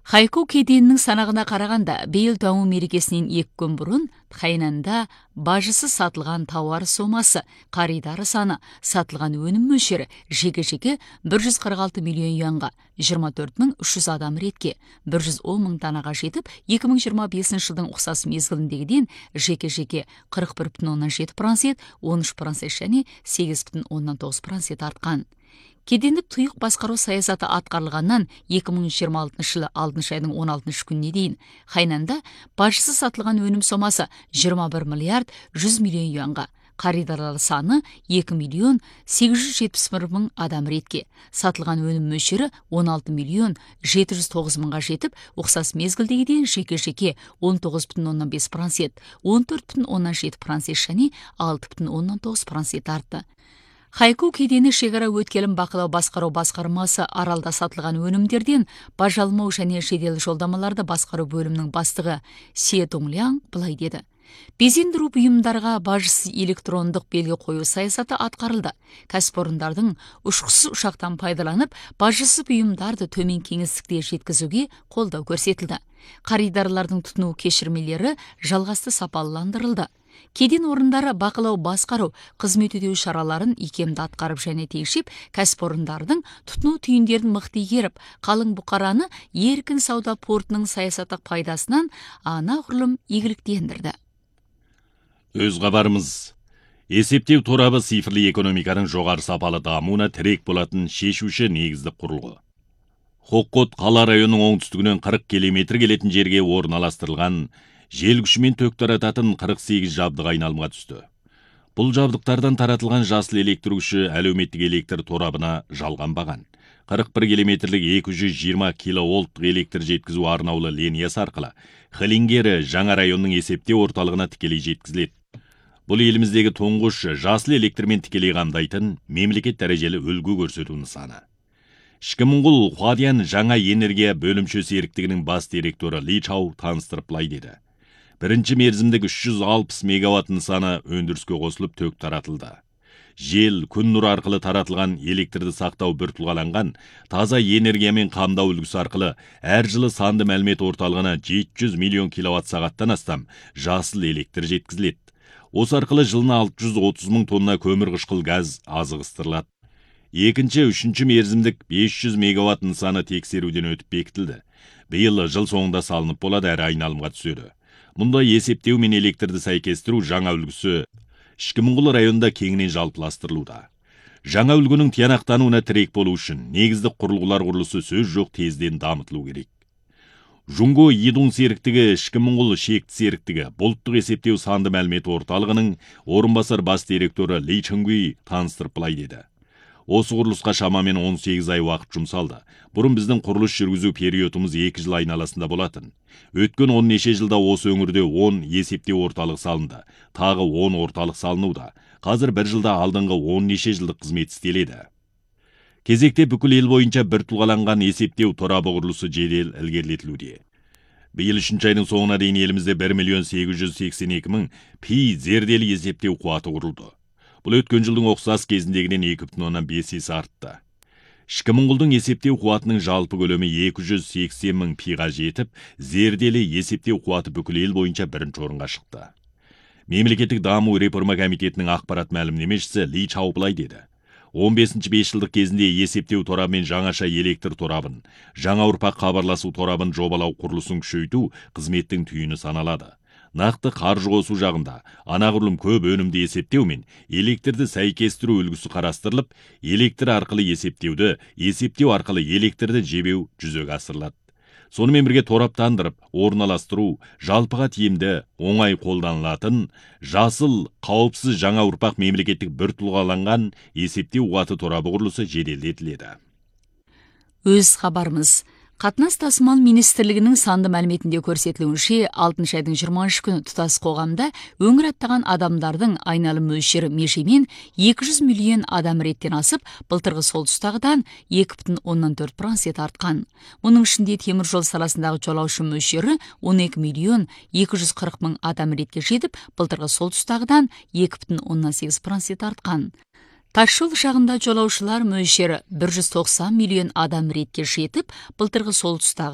Хайку кеденінің санағына қарағанда, биыл даму мерекесінен 2 күн бұрын Хайнанда бажысы сатылған тауар сомасы, қаридары саны, сатылған өнім мөлшері жеке-жеке 146 миллион юанға, 24.300 адам ретке, 110 мың данаға жетіп, 2025 жылдың ұқсас мезгіліндегіден жеке-жеке 41,7%, 13% және 8,9% артқан. Кедендік тұйық басқару саясаты атқарылғаннан 2026 жылы 6 айдың 16 күніне дейін Хайнанда бажысы сатылған өнім сомасы 21 миллиард 100 миллион юанға, қаридарлар саны 2 миллион 871 мың адам ретке, сатылған өнім мөлшері 16 миллион 709 мыңға жетіп, ұқсас мезгілдегіден жеке-жеке 19,5%, 14,7% және 6,9% артты. Хайку кедені шекара өткелін бақылау басқару басқармасы аралда сатылған өнімдерден бажалмау және жедел жолдамаларды басқару бөлімінің бастығы Се Тонгляң былай деді. Безендіру бұйымдарға бажысыз электрондық белгі қою саясаты атқарылды. Кәсіпорындардың ұшқышсыз ұшақтан пайдаланып, бажысыз бұйымдарды төмен кеңістікте жеткізуге қолдау көрсетілді. Қаридарлардың тұтыну кешірмелері жалғасты сапалыландырылды. Кеден орындары бақылау басқару, қызмет өтеу шараларын икемді атқарып және тегшеп, кәсіпорындардың тұтыну түйіндерін мықты игеріп, қалың бұқараны еркін сауда портының саясаттық пайдасынан анағұрлым игіліктендірді. Өз хабарымыз. Есептеу торабы цифрлы экономиканың жоғары сапалы дамуына тірек болатын шешуші негіздік құрылғы. Хоккот қала районының оңтүстігінен 40 километр келетін жерге орналастырылған жел күшімен ток тарататын 48 жабдық айналымға түсті. Бұл жабдықтардан таратылған жасыл электр күші әлеуметтік электр торабына жалғанбаған. 41 километрлік 220 киловольттық электр жеткізу арнаулы линиясы арқылы Хелингері жаңа районның есептеу орталығына тікелей жеткізіледі. Бұл еліміздегі тұңғыш жасыл электрмен тікелей қамтайтын мемлекет дәрежелі үлгі көрсету нысаны. Шкімұңғыл Хуадиян жаңа энергия бөлімші серіктігінің бас директоры Ли Чау таныстырып былай деді. Бірінші мерзімдік 360 мегаватт нысаны өндіріске қосылып ток таратылды. Жел, күн нұры арқылы таратылған электрді сақтау біртұлғаланған таза энергиямен қамдау үлгісі арқылы әр жылы санды мәлімет орталығына 700 миллион киловатт сағаттан астам жасыл электр жеткізіледі. Осы арқылы жылына 630 мың тонна көмір қышқыл газ азығыстырылады. Екінші, үшінші мерзімдік 500 мегаватт нысаны тексеруден өтіп бекітілді. Биыл жыл соңында салынып болады, әрі айналымға түседі. Мұнда есептеу мен электрді сәйкестіру жаңа үлгісі Шкімұңғыл районында кеңінен жалпыластырылуда. Жаңа үлгінің тиянақтануына тірек болу үшін негіздік құрылғылар құрылысы сөз жоқ тезден дамытылу керек. Жунго Идун серіктігі Шкімұңғыл шекті серіктігі бұлттық есептеу санды мәлімет орталығының орынбасар бас директоры Ли Чыңгуи таныстырып былай деді. Осы құрылысқа шамамен 18 ай уақыт жұмсалды. Бұрын біздің құрылыс жүргізу периодымыз 2 жыл айналасында болатын. Өткен 10 неше жылда осы өңірде 10 есептеу орталық салынды. Тағы 10 орталық салынуда. Қазір бір жылда алдыңғы 10 неше жылдық қызмет істеледі. Кезекте бүкіл ел бойынша бір тұлғаланған есептеу торабы құрылысы жедел ілгерілетілуде. Биыл 3 айдың соңына дейін елімізде 1 миллион 882 мың пи зерделі есептеу қуаты құрылды. Бұл өткен жылдың ұқсас кезіндегінен 2,5 есе артты. Шкімұңғылдың есептеу қуатының жалпы көлемі 280 мың пиға жетіп, зерделі есептеу қуаты бүкіл ел бойынша бірінші орынға шықты. Мемлекеттік даму реформа комитетінің ақпарат мәлімдемешісі Ли Чау былай деді. 15-ші 5 жылдық кезінде есептеу торабымен жаңаша электр торабын, жаңа ұрпақ хабарласу торабын жобалау құрылысын күшейту қызметтің түйіні саналады. Нақты қаржы қосу жағында анағұрлым көп өнімді есептеу мен электрді сәйкестіру үлгісі қарастырылып, электр арқылы есептеуді, есептеу арқылы электрді жебеу жүзеге асырылады. Сонымен бірге тораптандырып, орналастыру, жалпыға тиімді, оңай қолданылатын, жасыл, қауіпсіз жаңа ұрпақ мемлекеттік бір тұлғаланған есептеу қуаты торабы құрылысы жеделдетіледі. Өз хабарымыз. Қатынас тасымал министрлігінің санды мәліметінде көрсетілуінше 6 айдың 20 күні тұтас қоғамда өңір аттаған адамдардың айналым мөлшері межемен 200 миллион адам реттен асып, былтырғы сол тұстағыдан 2,4% артқан. Мұның ішінде теміржол саласындағы жолаушы мөлшері 12 миллион 240 мың адам ретке жетіп, былтырғы сол тұстағыдан 2,8% артқан. Тасжол жағында жолаушылар мөлшері 190 миллион адам ретке жетіп, былтырғы сол тұстағы